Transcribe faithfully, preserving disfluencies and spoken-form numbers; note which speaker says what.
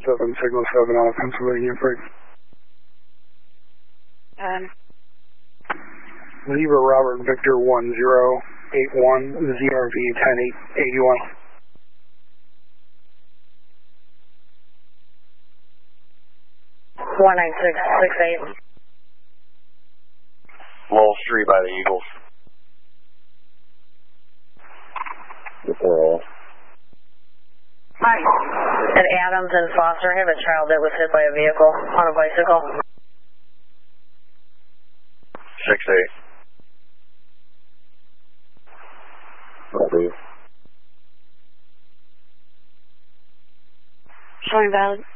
Speaker 1: seven, signal seven out of Pennsylvania Freight.
Speaker 2: Um.
Speaker 1: Zebra Robert Victor one zero eight one, Z R V ten eight eighty-one.
Speaker 2: one nine six six eight.
Speaker 3: Lowell Street by the Eagles. Referral.
Speaker 2: Hi. At Adams and Foster, I have a child that was hit by a vehicle on a bicycle.
Speaker 3: six eight.
Speaker 2: Showing valid.